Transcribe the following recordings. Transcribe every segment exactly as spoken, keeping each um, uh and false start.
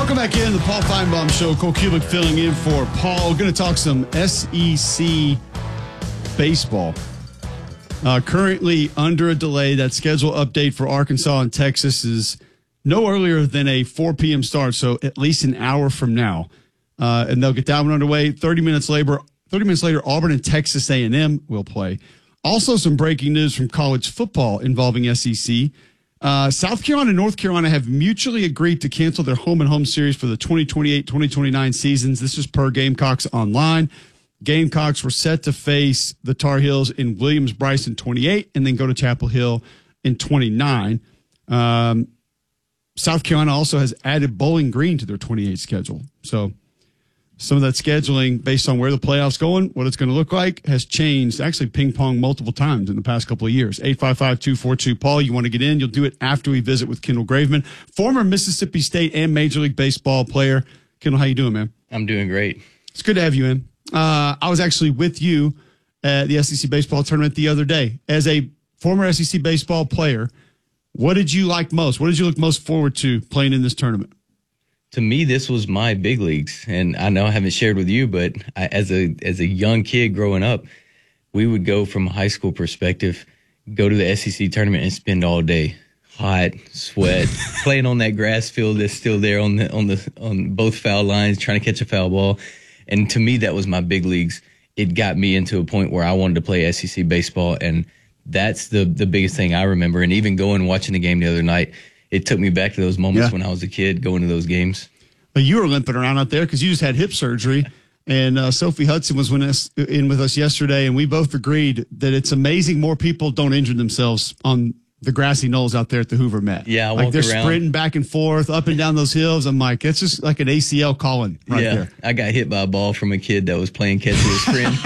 Welcome back in the Paul Feinbaum Show. Cole Kubick filling in for Paul. Going to talk some S E C baseball. Uh, currently under a delay. That schedule update for Arkansas and Texas is no earlier than a four p.m. start, so at least an hour from now. Uh, and they'll get that one underway. thirty minutes later, thirty minutes later, Auburn and Texas A and M will play. Also some breaking news from college football involving S E C. Uh, South Carolina and North Carolina have mutually agreed to cancel their home-and-home series for the twenty twenty-eight twenty twenty-nine seasons. This is per Gamecocks Online. Gamecocks were set to face the Tar Heels in Williams-Brice in twenty-eight and then go to Chapel Hill in twenty-nine. Um, South Carolina also has added Bowling Green to their twenty-eight schedule. So some of that scheduling based on where the playoffs going, what it's going to look like, has changed, actually ping-pong multiple times in the past couple of years. eight five five, two four two, Paul. You want to get in, you'll do it after we visit with Kendall Graveman, former Mississippi State and Major League Baseball player. Kendall, how you doing, man? I'm doing great. It's good to have you in. Uh, I was actually with you at the S E C baseball tournament the other day. As a former S E C baseball player, what did you like most? What did you look most forward to playing in this tournament? To me, this was my big leagues, and I know I haven't shared with you, but I, as a as a young kid growing up, we would go from a high school perspective, go to the S E C tournament and spend all day, hot, sweat, playing on that grass field that's still there on the on the on both foul lines, trying to catch a foul ball. And to me, that was my big leagues. It got me into a point where I wanted to play S E C baseball, and that's the the biggest thing I remember. And even going and watching the game the other night, it took me back to those moments yeah. when I was a kid going to those games. But you were limping around out there because you just had hip surgery. And uh, Sophie Hudson was with us, in with us yesterday, and we both agreed that it's amazing more people don't injure themselves on the grassy knolls out there at the Hoover Met. Yeah, I like walk they're around. sprinting back and forth, up and down those hills. I'm like, it's just like an A C L calling right yeah, there. I got hit by a ball from a kid that was playing catch with his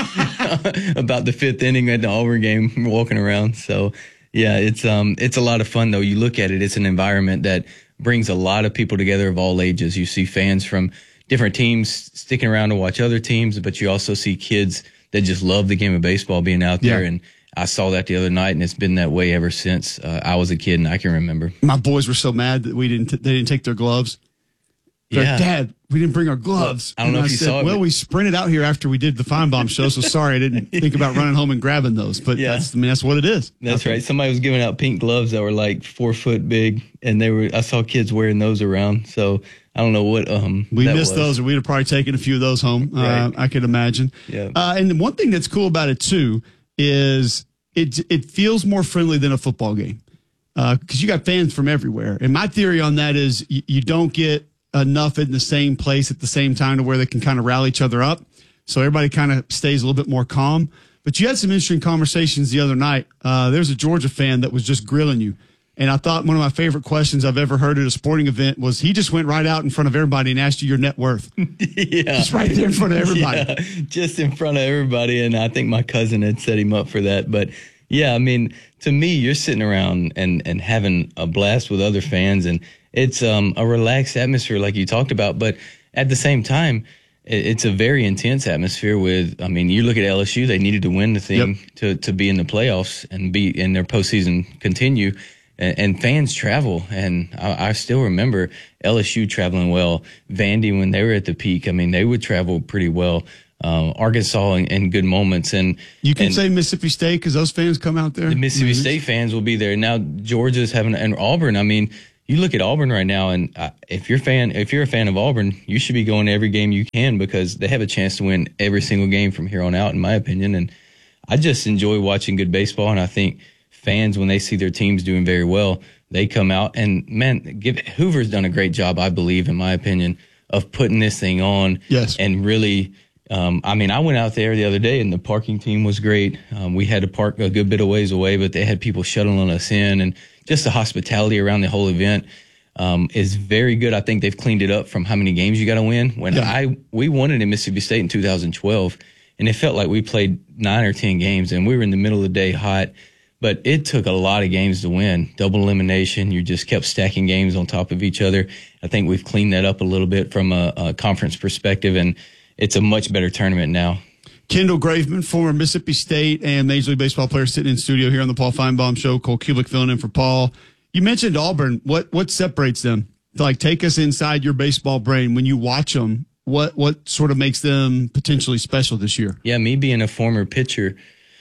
friend about the fifth inning at the Auburn game, walking around. So, yeah, it's um, it's a lot of fun, though. You look at it, it's an environment that brings a lot of people together of all ages. You see fans from different teams sticking around to watch other teams, but you also see kids that just love the game of baseball being out there. Yeah. And I saw that the other night, and it's been that way ever since uh, I was a kid, and I can remember. My boys were so mad that we didn't t- they didn't take their gloves. They're Yeah. like, Dad, we didn't bring our gloves. I don't know And if I you said, saw it, Well, but- we sprinted out here after we did the Feinbaum show, so sorry I didn't think about running home and grabbing those. But Yeah. that's, I mean, that's what it is. That's Okay. right. Somebody was giving out pink gloves that were like four foot big, and they were. I saw kids wearing those around. So I don't know what um We that missed was. those, or we'd have probably taken a few of those home. Uh, Right. I could imagine. Yeah. Uh, and one thing that's cool about it too is it it feels more friendly than a football game because uh, you got fans from everywhere. And my theory on that is you, you don't get enough in the same place at the same time to where they can kind of rally each other up. So everybody kind of stays a little bit more calm. But you had some interesting conversations the other night. Uh, there's a Georgia fan that was just grilling you. And I thought one of my favorite questions I've ever heard at a sporting event was he just went right out in front of everybody and asked you your net worth. Yeah. Just right there in front of everybody. Yeah, just in front of everybody. And I think my cousin had set him up for that. But yeah, I mean, to me, you're sitting around and, and having a blast with other fans, and it's um, a relaxed atmosphere like you talked about. But at the same time, it, it's a very intense atmosphere with, I mean, you look at L S U, they needed to win the thing Yep. to, to be in the playoffs and be in their postseason continue. And, and fans travel, and I, I still remember L S U traveling well. Vandy, when they were at the peak, I mean, they would travel pretty well. Um, Arkansas in, in good moments. And You can and say Mississippi State because those fans come out there. the Mississippi Mhm. State fans will be there. Now Georgia's having, and Auburn, I mean, you look at Auburn right now, and uh, if you're fan, if you're a fan of Auburn, you should be going to every game you can because they have a chance to win every single game from here on out, in my opinion. And I just enjoy watching good baseball, and I think fans, when they see their teams doing very well, they come out and, man, give, Hoover's done a great job, I believe, in my opinion, of putting this thing on. Yes. And really, um, I mean, I went out there the other day and the parking team was great. Um, we had to park a good bit of ways away, but they had people shuttling us in, and just the hospitality around the whole event um, is very good. I think they've cleaned it up from how many games you got to win. When Yeah. I we won it in Mississippi State in two thousand twelve, and it felt like we played nine or ten games, and we were in the middle of the day hot. But it took a lot of games to win. Double elimination. You just kept stacking games on top of each other. I think we've cleaned that up a little bit from a, a conference perspective, and it's a much better tournament now. Kendall Graveman, former Mississippi State and Major League Baseball player, sitting in studio here on the Paul Feinbaum Show. Cole Kubick filling in for Paul. You mentioned Auburn. What what separates them Like, take us inside your baseball brain when you watch them. What what sort of makes them potentially special this year? Yeah, me being a former pitcher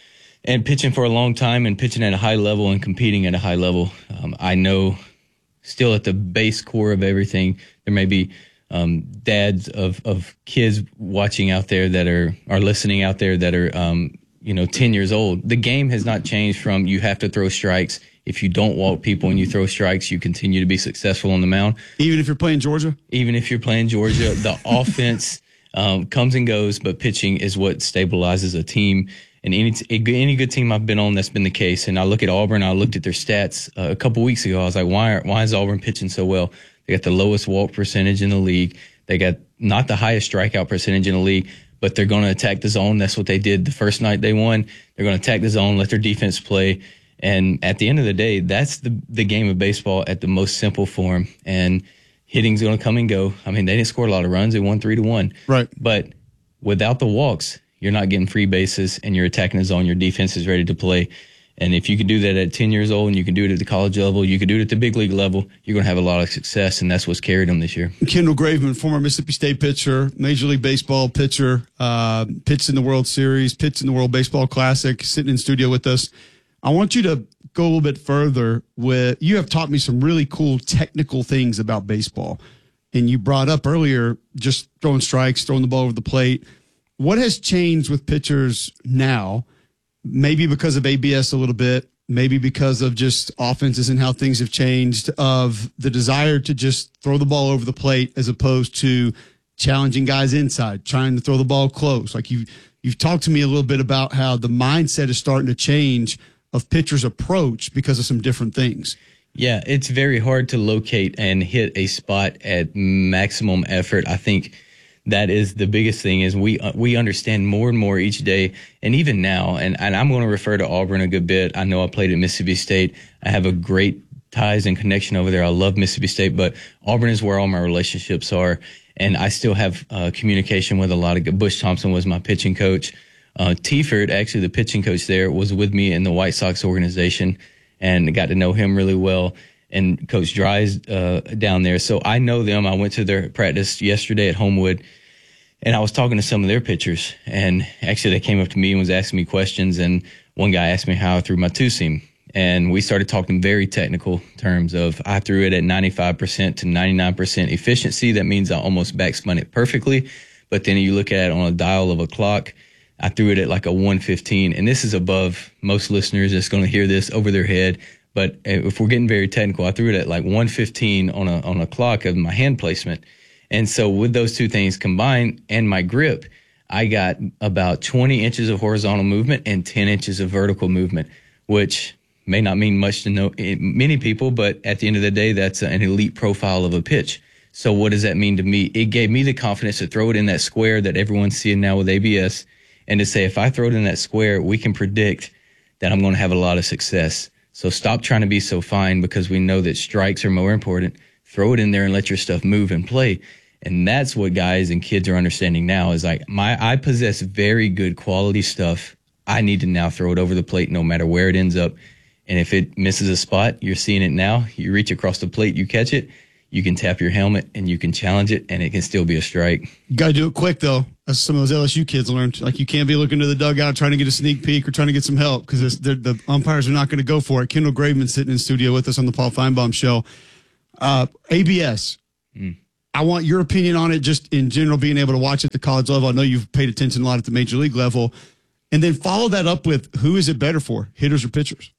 and pitching for a long time and pitching at a high level and competing at a high level, um, I know still at the base core of everything, there may be um, dads of, of kids watching out there that are, are listening out there that are, um, you know, ten years old. The game has not changed from you have to throw strikes. If you don't walk people and you throw strikes, you continue to be successful on the mound. Even if you're playing Georgia? Even if you're playing Georgia, the offense um, comes and goes, but pitching is what stabilizes a team. And any any good team I've been on, that's been the case. And I look at Auburn, I looked at their stats uh, a couple weeks ago. I was like, why, are, why is Auburn pitching so well? They got the lowest walk percentage in the league. They got not the highest strikeout percentage in the league, but they're going to attack the zone. That's what they did the first night they won. They're going to attack the zone, let their defense play. And at the end of the day, that's the the game of baseball at the most simple form. And hitting's going to come and go. I mean, they didn't score a lot of runs. They won three to one. Right. But without the walks, you're not getting free bases and you're attacking the zone. Your defense is ready to play. And if you can do that at ten years old and you can do it at the college level, you can do it at the big league level, you're going to have a lot of success. And that's what's carried them this year. Kendall Graveman, former Mississippi State pitcher, Major League Baseball pitcher, uh, pitched in the World Series, pitched in the World Baseball Classic, sitting in studio with us. I want you to go a little bit further with, you have taught me some really cool technical things about baseball. And you brought up earlier just throwing strikes, throwing the ball over the plate. What has changed with pitchers now? Maybe because of A B S a little bit, maybe because of just offenses and how things have changed, of the desire to just throw the ball over the plate as opposed to challenging guys inside, trying to throw the ball close. Like you, you've talked to me a little bit about how the mindset is starting to change of pitchers' approach because of some different things. Yeah, it's very hard to locate and hit a spot at maximum effort. I think that is the biggest thing is we uh, we understand more and more each day, and even now, and, and I'm going to refer to Auburn a good bit. I know I played at Mississippi State. I have a great ties and connection over there. I love Mississippi State, but Auburn is where all my relationships are, and I still have uh, communication with a lot of good. Bush Thompson was my pitching coach. Uh, T-Ford, actually the pitching coach there, was with me in the White Sox organization and got to know him really well. And Coach Dry's uh, down there. So I know them. I went to their practice yesterday at Homewood, and I was talking to some of their pitchers. And actually they came up to me and was asking me questions. And one guy asked me how I threw my two-seam. And we started talking very technical terms of I threw it at ninety-five percent to ninety-nine percent efficiency. That means I almost backspun it perfectly. But then you look at it on a dial of a clock, I threw it at like a one fifteen, and this is above most listeners that's going to hear this over their head. But if we're getting very technical, I threw it at like one fifteen on a on a clock of my hand placement. And so with those two things combined and my grip, I got about twenty inches of horizontal movement and ten inches of vertical movement, which may not mean much to know many people, but at the end of the day, that's an elite profile of a pitch. So what does that mean to me? It gave me the confidence to throw it in that square that everyone's seeing now with A B S. And to say, if I throw it in that square, we can predict that I'm going to have a lot of success. So stop trying to be so fine because we know that strikes are more important. Throw it in there and let your stuff move and play. And that's what guys and kids are understanding now is like, my, I possess very good quality stuff. I need to now throw it over the plate no matter where it ends up. And if it misses a spot, you're seeing it now. You reach across the plate, you catch it. You can tap your helmet and you can challenge it, and it can still be a strike. You got to do it quick, though. As some of those L S U kids learned. Like, you can't be looking to the dugout trying to get a sneak peek or trying to get some help because the umpires are not going to go for it. Kendall Graveman sitting in studio with us on the Paul Feinbaum Show. Uh, A B S. Mm. I want your opinion on it, just in general, being able to watch at the college level. I know you've paid attention a lot at the major league level. And then follow that up with, who is it better for, hitters or pitchers?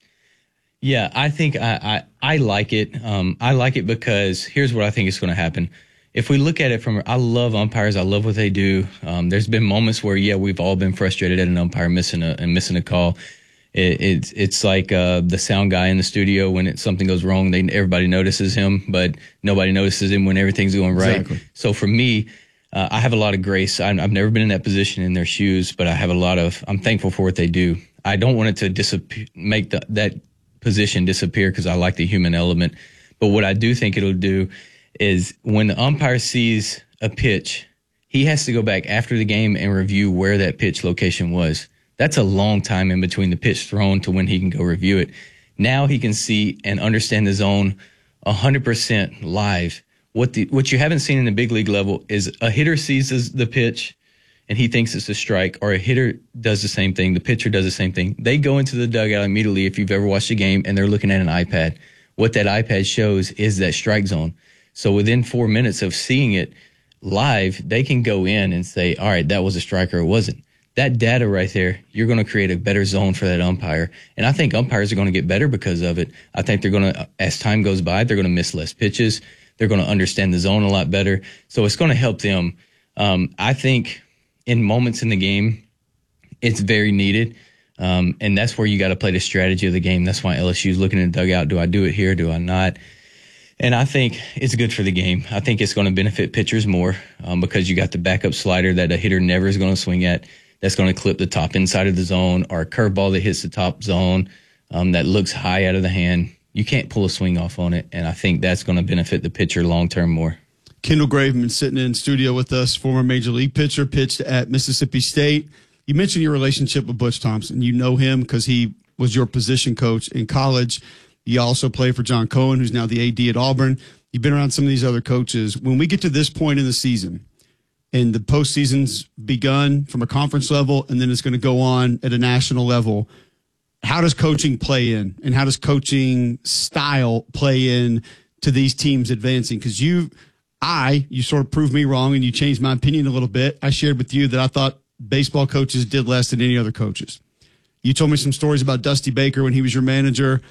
Yeah, I think I, I, I like it. Um, I like it because here's what I think is going to happen. If we look at it from, I love umpires. I love what they do. Um, there's been moments where, yeah, we've all been frustrated at an umpire missing a, and missing a call. It, it's, it's like, uh, the sound guy in the studio when it, something goes wrong, they, everybody notices him, but nobody notices him when everything's going right. Exactly. So for me, uh, I have a lot of grace. I, I've never been in that position in their shoes, but I have a lot of, I'm thankful for what they do. I don't want it to disappear, make the, that, position disappear because I like the human element. But what I do think it'll do is when the umpire sees a pitch, he has to go back after the game and review where that pitch location was. That's a long time in between the pitch thrown to when he can go review it. Now he can see and understand the zone one hundred percent live What the what you haven't seen in the big league level is a hitter sees the pitch and he thinks it's a strike, or a hitter does the same thing, the pitcher does the same thing. They go into the dugout immediately, if you've ever watched a game, and they're looking at an iPad. What that iPad shows is that strike zone. So within four minutes of seeing it live, they can go in and say, all right, that was a strike or it wasn't. That data right there, you're going to create a better zone for that umpire. And I think umpires are going to get better because of it. I think they're going to, as time goes by, they're going to miss less pitches. They're going to understand the zone a lot better. So it's going to help them. Um, I think in moments in the game, it's very needed. Um, and that's where you got to play the strategy of the game. That's why L S U is looking in the dugout. Do I do it here? Do I not? And I think it's good for the game. I think it's going to benefit pitchers more um, because you got the backup slider that a hitter never is going to swing at. That's going to clip the top inside of the zone, or a curveball that hits the top zone um, that looks high out of the hand. You can't pull a swing off on it, and I think that's going to benefit the pitcher long-term more. Kendall Graveman sitting in studio with us, former Major League pitcher, pitched at Mississippi State. You mentioned your relationship with Butch Thompson. You know him because he was your position coach in college. You also played for John Cohen, who's now the A D at Auburn. You've been around some of these other coaches. When we get to this point in the season, and the postseason's begun from a conference level, and then it's going to go on at a national level, how does coaching play in, and how does coaching style play in to these teams advancing? Because you, I, you sort of proved me wrong, and you changed my opinion a little bit. I shared with you that I thought baseball coaches did less than any other coaches. You told me some stories about Dusty Baker when he was your manager,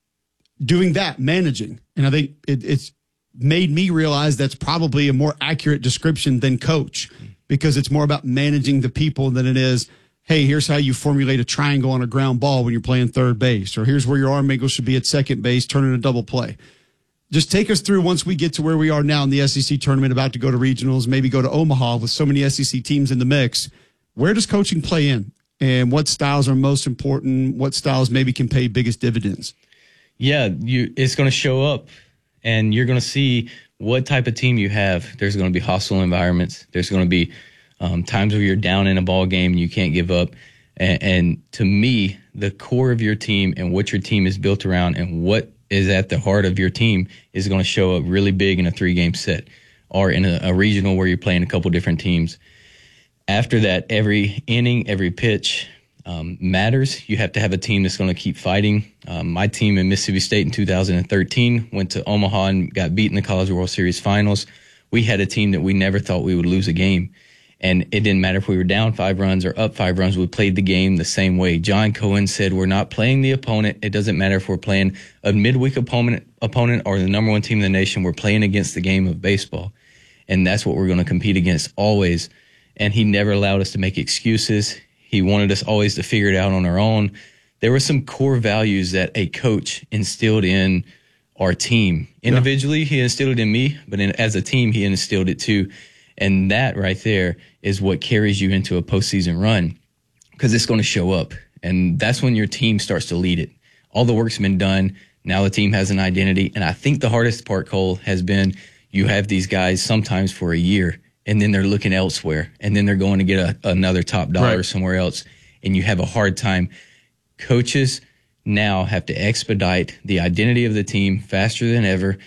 doing that, managing. And I think it, it's made me realize that's probably a more accurate description than coach, because it's more about managing the people than it is, hey, here's how you formulate a triangle on a ground ball when you're playing third base, or here's where your arm angle should be at second base, turning a double play. Just take us through, once we get to where we are now in the S E C tournament, about to go to regionals, maybe go to Omaha with so many S E C teams in the mix. Where does coaching play in, and what styles are most important? What styles maybe can pay biggest dividends? Yeah, you. It's going to show up, and you're going to see what type of team you have. There's going to be hostile environments. There's going to be um, times where you're down in a ball game and you can't give up. And, and to me, the core of your team and what your team is built around and what is at the heart of your team is going to show up really big in a three-game set, or in a, a regional where you're playing a couple different teams. After that, every inning, every pitch um, matters. You have to have a team that's going to keep fighting. Um, my team in Mississippi State in two thousand thirteen went to Omaha and got beat in the College World Series finals. We had a team that we never thought we would lose a game. And it didn't matter if we were down five runs or up five runs. We played the game the same way. John Cohen said, we're not playing the opponent. It doesn't matter if we're playing a midweek opponent, opponent or the number one team in the nation. We're playing against the game of baseball. And that's what we're going to compete against always. And he never allowed us to make excuses. He wanted us always to figure it out on our own. There were some core values that a coach instilled in our team. Individually, yeah. He instilled it in me, but in, as a team, he instilled it too. And that right there is what carries you into a postseason run, because it's going to show up. And that's when your team starts to lead it. All the work's been done. Now the team has an identity. And I think the hardest part, Cole, has been you have these guys sometimes for a year, and then they're looking elsewhere, and then they're going to get a, another top dollar right. somewhere else, and you have a hard time. Coaches now have to expedite the identity of the team faster than ever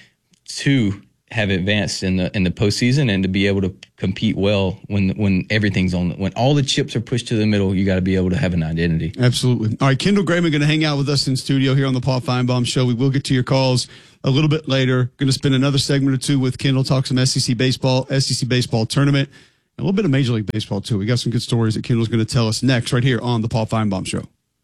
to have advanced in the in the postseason and to be able to compete well when when everything's on, when all the chips are pushed to the middle. You got to be able to have an identity. Absolutely. All right, Kendall Graveman going to hang out with us in studio here on the Paul Feinbaum Show. We will get to your calls a little bit later. Going to spend another segment or two with Kendall, talk some S E C baseball, S E C baseball tournament, and a little bit of Major League Baseball too. We got some good stories that Kendall's going to tell us next right here on the Paul Feinbaum Show.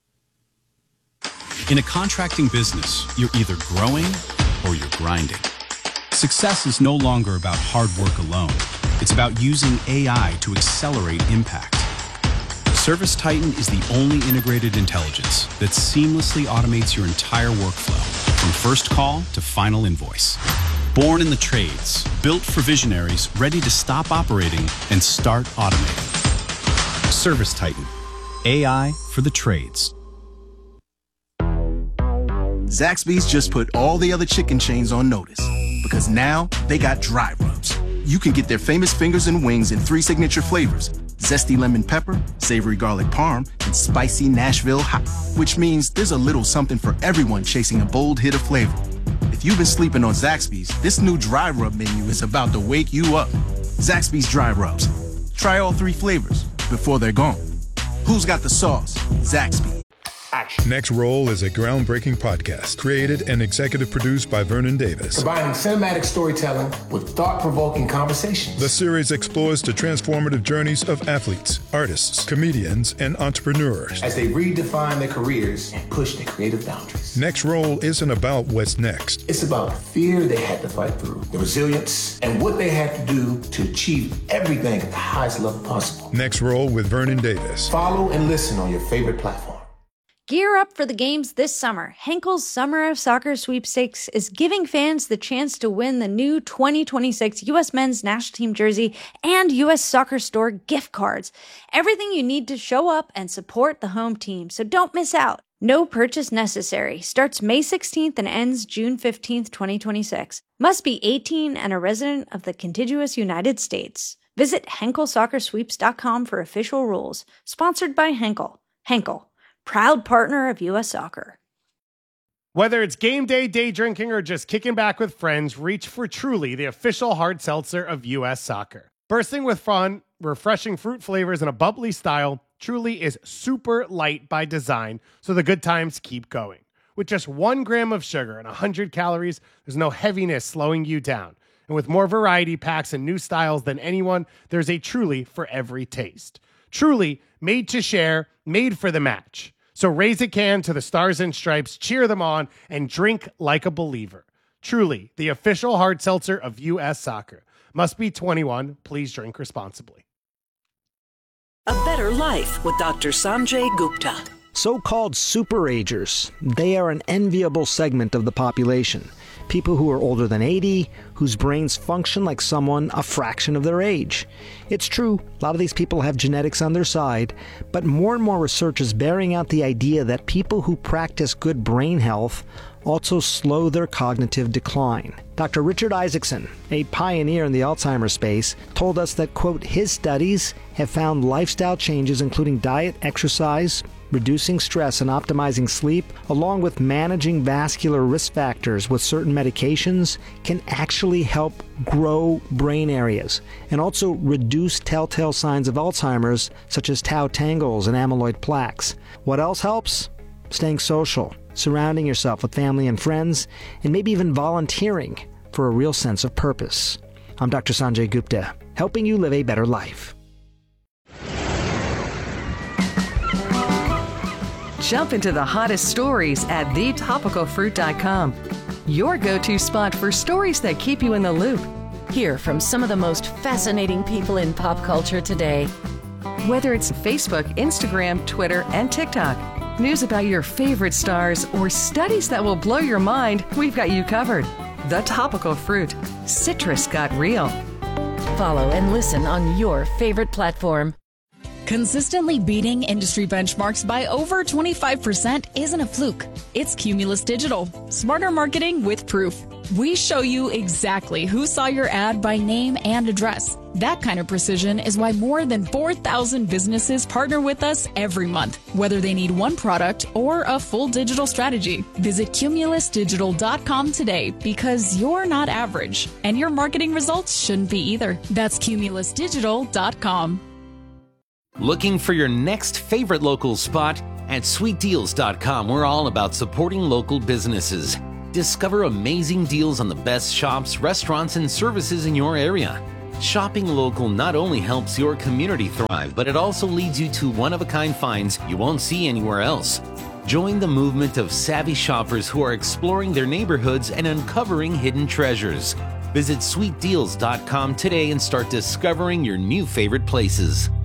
In a contracting business, you're either growing or you're grinding. Success is no longer about hard work alone. It's about using A I to accelerate impact. ServiceTitan is the only integrated intelligence that seamlessly automates your entire workflow, from first call to final invoice. Born in the trades, built for visionaries ready to stop operating and start automating. ServiceTitan, A I for the trades. Zaxby's just put all the other chicken chains on notice, because now they got dry rubs. You can get their famous fingers and wings in three signature flavors: zesty lemon pepper, savory garlic parm, and spicy Nashville hot, which means there's a little something for everyone chasing a bold hit of flavor. If you've been sleeping on Zaxby's, this new dry rub menu is about to wake you up. Zaxby's Dry Rubs. Try all three flavors before they're gone. Who's got the sauce? Zaxby. Action. Next Roll is a groundbreaking podcast created and executive produced by Vernon Davis. Combining cinematic storytelling with thought-provoking conversations. The series explores the transformative journeys of athletes, artists, comedians, and entrepreneurs as they redefine their careers and push their creative boundaries. Next Roll isn't about what's next. It's about the fear they had to fight through, the resilience, and what they had to do to achieve everything at the highest level possible. Next Roll with Vernon Davis. Follow and listen on your favorite platform. Gear up for the games this summer. Henkel's Summer of Soccer Sweepstakes is giving fans the chance to win the new twenty twenty-six U S Men's National Team jersey and U S Soccer Store gift cards. Everything you need to show up and support the home team, so don't miss out. No purchase necessary. Starts May sixteenth and ends June fifteenth, twenty twenty-six. Must be eighteen and a resident of the contiguous United States. Visit Henkel Soccer Sweeps dot com for official rules. Sponsored by Henkel. Henkel, proud partner of U S Soccer. Whether it's game day, day drinking, or just kicking back with friends, reach for Truly, the official hard seltzer of U S Soccer. Bursting with fun, refreshing fruit flavors, and a bubbly style, Truly is super light by design, so the good times keep going. With just one gram of sugar and one hundred calories, there's no heaviness slowing you down. And with more variety packs and new styles than anyone, there's a Truly for every taste. Truly, made to share, made for the match. So raise a can to the Stars and Stripes, cheer them on, and drink like a believer. Truly, the official hard seltzer of U S Soccer. Must be twenty-one. Please drink responsibly. A Better Life with Doctor Sanjay Gupta. So-called superagers. They are an enviable segment of the population. People who are older than eighty, whose brains function like someone a fraction of their age. It's true, a lot of these people have genetics on their side, but more and more research is bearing out the idea that people who practice good brain health also slow their cognitive decline. Doctor Richard Isaacson, a pioneer in the Alzheimer's space, told us that, quote, his studies have found lifestyle changes including diet, exercise, reducing stress and optimizing sleep, along with managing vascular risk factors with certain medications, can actually help grow brain areas and also reduce telltale signs of Alzheimer's, such as tau tangles and amyloid plaques. What else helps? Staying social, surrounding yourself with family and friends, and maybe even volunteering for a real sense of purpose. I'm Doctor Sanjay Gupta, helping you live a better life. Jump into the hottest stories at the topical fruit dot com. Your go-to spot for stories that keep you in the loop. Hear from some of the most fascinating people in pop culture today. Whether it's Facebook, Instagram, Twitter, and TikTok, news about your favorite stars, or studies that will blow your mind, we've got you covered. The Topical Fruit. Citrus got real. Follow and listen on your favorite platform. Consistently beating industry benchmarks by over twenty-five percent isn't a fluke. It's Cumulus Digital. Smarter marketing with proof. We show you exactly who saw your ad by name and address. That kind of precision is why more than four thousand businesses partner with us every month, whether they need one product or a full digital strategy. Visit Cumulus Digital dot com today, because you're not average, and your marketing results shouldn't be either. That's Cumulus Digital dot com. Looking for your next favorite local spot? At Sweet Deals dot com, we're all about supporting local businesses. Discover amazing deals on the best shops, restaurants, and services in your area. Shopping local not only helps your community thrive, but it also leads you to one-of-a-kind finds you won't see anywhere else. Join the movement of savvy shoppers who are exploring their neighborhoods and uncovering hidden treasures. Visit Sweet Deals dot com today and start discovering your new favorite places.